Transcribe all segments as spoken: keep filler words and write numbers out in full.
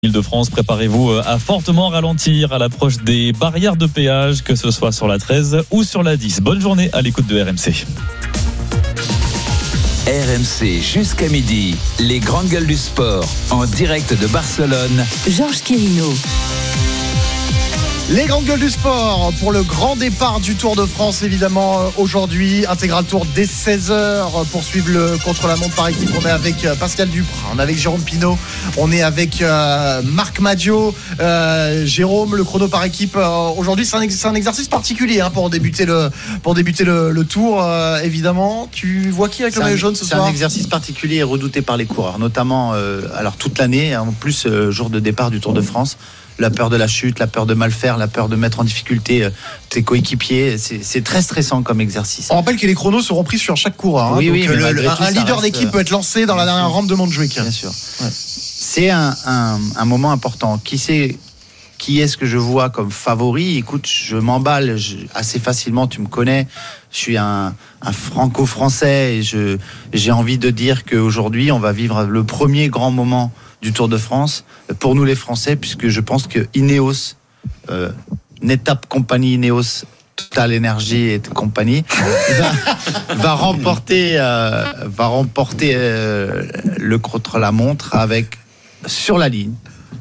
Île-de-France, préparez-vous à fortement ralentir à l'approche des barrières de péage, que ce soit sur la treize ou sur la dix. Bonne journée à l'écoute de R M C. R M C jusqu'à midi, les grandes gueules du sport en direct de Barcelone. Georges Quirino. Les grandes gueules du sport pour le grand départ du Tour de France, évidemment, aujourd'hui. Intégral Tour dès seize heures pour suivre le contre-la-montre par équipe. On est avec Pascal Duprat, on est avec Jérôme Pinault, on est avec euh, Marc Madiot. Euh, Jérôme, le chrono par équipe, euh, aujourd'hui, c'est un, ex- c'est un exercice particulier hein, pour débuter le, pour débuter le, le Tour, euh, évidemment. Tu vois qui avec c'est le maillot un, jaune ce c'est soir ? Un exercice particulier et redouté par les coureurs, notamment euh, alors toute l'année, en plus euh, jour de départ du Tour de France. La peur de la chute, la peur de mal faire, la peur de mettre en difficulté euh, tes coéquipiers. C'est, c'est très stressant comme exercice. On rappelle que les chronos seront pris sur chaque coureur. Hein, oui, donc oui, le, mais le, tout, un leader reste, d'équipe peut être lancé dans la dernière rampe de Montjuic. Bien sûr. Ouais. C'est un, un, un moment important. Qui c'est, qui est-ce que je vois comme favori ? Écoute, je m'emballe je, assez facilement, tu me connais. Je suis un, un franco-français et je, j'ai envie de dire qu'aujourd'hui, on va vivre le premier grand moment du Tour de France pour nous les Français, puisque je pense que Ineos, euh, Netap Company, Ineos, Total Energy et compagnie va, va remporter, euh, va remporter euh, le contre-la-montre avec sur la ligne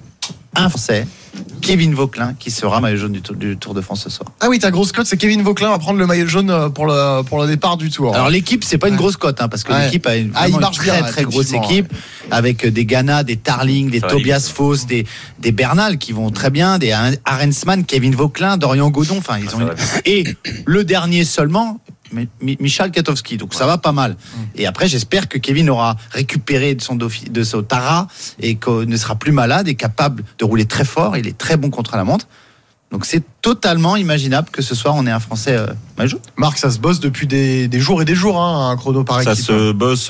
un Français, Kevin Vauquelin, qui sera maillot jaune du tour, du Tour de France ce soir. Ah oui, ta grosse cote, c'est Kevin Vauquelin va prendre le maillot jaune pour le, pour le départ du Tour. Alors l'équipe, c'est pas une grosse cote, hein, parce que ouais. l'équipe a une, ah, il marche marche très bien, très grosse équipe, ouais. avec des Ghana, des Tarling, des Ça Tobias Foss, des, des Bernal qui vont très bien, des Arensman, Kevin Vauquelin, Dorian Godon, enfin ils ah, ont une... Et le dernier seulement, Michal Katowski, donc ouais. Ça va pas mal. Et après, j'espère que Kevin aura récupéré de son, dofi, de son Tara et qu'il ne sera plus malade et capable de rouler très fort. Il est très bon contre la montre. Donc c'est totalement imaginable que ce soir on ait un Français euh, maillot jaune. Marc, ça se bosse depuis des, des jours et des jours, hein, un chrono par équipe. Ça se bosse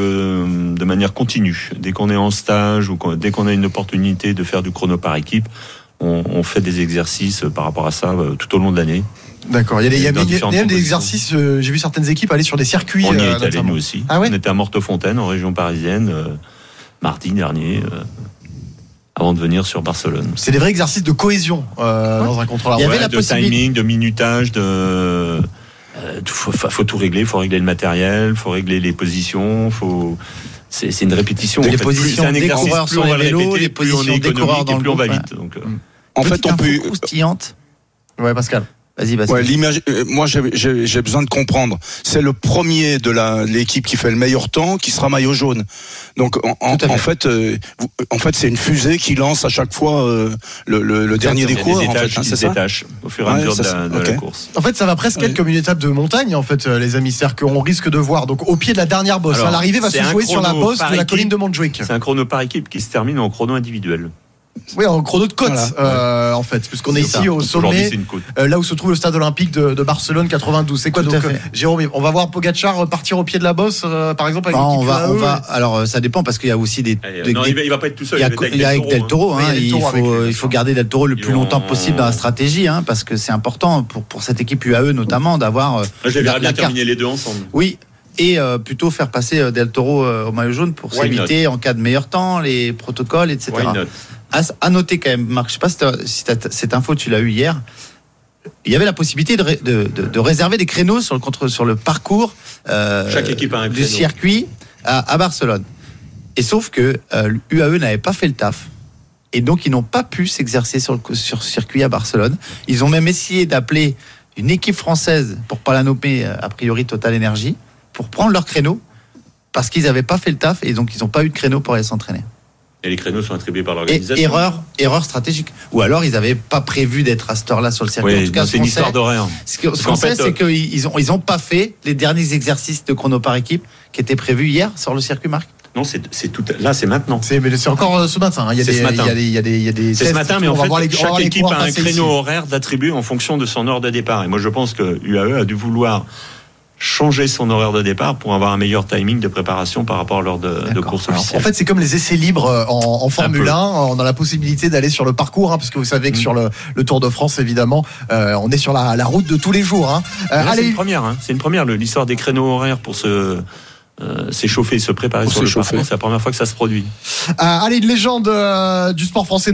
euh, de manière continue. Dès qu'on est en stage ou dès qu'on a une opportunité de faire du chrono par équipe, on, on fait des exercices par rapport à ça euh, tout au long de l'année. D'accord, il y a, il y a, il y a même des exercices, euh, j'ai vu certaines équipes aller sur des circuits. On y est euh, allé nous aussi. Ah ouais on était à Mortefontaine en région parisienne euh, mardi dernier. Euh, avant de venir sur Barcelone. C'est des vrais exercices de cohésion euh, ouais. dans un contre-la-montre. Il y avait ouais, la de possibilité... timing, de minutage, de euh, faut, faut tout régler, faut régler le matériel, faut régler les positions, faut c'est, c'est une répétition. Les en fait. positions plus, des coureurs sur les vélos, répéter, les positions des coureurs dans le plus on va groupe, vite. Donc, euh... En fait, on peut. croustillante. Ouais, Pascal. Vas-y, vas-y. Ouais, l'image, euh, moi, j'ai, j'ai, j'ai besoin de comprendre. C'est le premier de la, l'équipe qui fait le meilleur temps qui sera maillot jaune. Donc, en, en, fait. en fait, euh, en fait, c'est une fusée qui lance à chaque fois euh, le, le, le dernier des coureurs. En fait, hein, c'est ça. Détache au fur et à ouais, mesure ça, de, la, de okay. la course. En fait, ça va presque ouais. être comme une étape de montagne, en fait, les amis. C'est-à-dire qu'on risque de voir, donc, au pied de la dernière bosse. Alors, l'arrivée va se jouer sur la bosse de la équipe, colline de Montjuic. C'est un chrono par équipe qui se termine en chrono individuel. Oui, en chrono de côte, voilà, euh, ouais. en fait, puisqu'on c'est est ici ça. Au sommet, euh, là où se trouve le stade olympique de, de Barcelone quatre-vingt-douze. C'est quoi Tout donc, euh, Jérôme, on va voir Pogacar partir au pied de la bosse, euh, par exemple, avec non, l'équipe on va, on eux, va. Alors, ça dépend parce qu'il y a aussi des. Allez, des non, des, il, va, il va pas être tout seul. Il y a, il y a avec Del Toro, hein, hein, il faut, lui, il faut garder Del Toro le plus longtemps possible dans la stratégie, hein, parce que c'est important pour pour cette équipe U A E notamment d'avoir. Euh, je vais bien terminer les deux ensemble. Oui. Et euh, plutôt faire passer Del Toro euh, au maillot jaune pour Why s'éviter not? En cas de meilleur temps, les protocoles, et cetera. À, à noter quand même, Marc, je ne sais pas si, si cette info tu l'as eu hier, il y avait la possibilité de, de, de, de réserver des créneaux sur le, contre, sur le parcours euh, Chaque équipe a un du créneau. circuit à, à Barcelone. Et sauf que euh, l'U A E n'avait pas fait le taf. Et donc ils n'ont pas pu s'exercer sur le sur circuit à Barcelone. Ils ont même essayé d'appeler une équipe française, pour pas la nommer a priori Total Energy, pour prendre leur créneau, parce qu'ils n'avaient pas fait le taf et donc ils n'ont pas eu de créneau pour aller s'entraîner. Et les créneaux sont attribués par l'organisation. Et erreur, erreur stratégique. Ou alors ils n'avaient pas prévu d'être à cette heure-là sur le circuit. Oui, en tout cas, c'est une histoire d'horaire. Ce qu'on, ce qu'on sait, fait, c'est qu'ils n'ont ils ont pas fait les derniers exercices de chrono par équipe qui étaient prévus hier sur le circuit, Marc. Non, c'est, c'est tout. Là, c'est maintenant. C'est, mais c'est encore ce matin. Il y a des, il y a des, il y a des, il y a des. C'est ce matin, mais en fait, les, chaque équipe a un créneau ici. horaire d'attribuer en fonction de son heure de départ. Et moi, je pense que U A E a dû vouloir changer son horaire de départ pour avoir un meilleur timing de préparation par rapport à l'heure de, de course officielle. En fait, c'est comme les essais libres en, en Formule un. On a la possibilité d'aller sur le parcours, hein, parce que vous savez que mmh. sur le, le Tour de France, évidemment, euh, on est sur la, la route de tous les jours. Hein. Euh, là, allez... C'est une première. Hein. C'est une première. L'histoire des créneaux horaires pour ce euh, s'échauffer, se préparer Pour sur le s'échauffer. parcours. C'est la première fois que ça se produit. Euh, allez, une légende euh, du sport français.